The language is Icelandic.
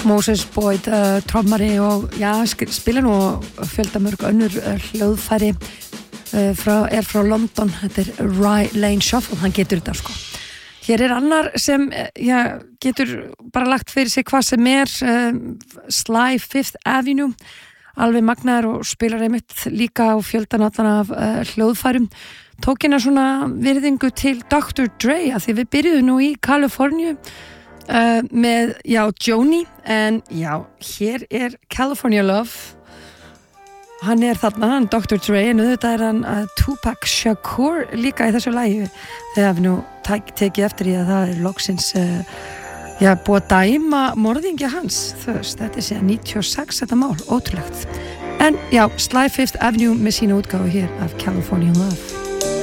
Moses Boyd, trommari og spila nú fjölda mörg önnur hljóðfæri frá London. Þetta Rye Lane Shuffle, hann getur þetta sko. Hér annar sem getur bara lagt fyrir sig hvað sem Sly Fifth Avenue, alveg magnaður og spilar einmitt líka á fjöldan allan af hljóðfærum. Tók hérna svona virðingu til Dr. Dre að því við byrjuðum nú í Kaliforníu með Joni, en hér California Love. Hann þarna, hann Dr. Dre, en auðvitað hann Tupac Shakur líka í þessu lagi. Þegar við nú tekið eftir í að það loksins búið að dæma morðingja hans. Þetta síðan 96 þetta mál, ótrúlegt. En Sly Fifth Avenue með sína útgáfu hér af California Love.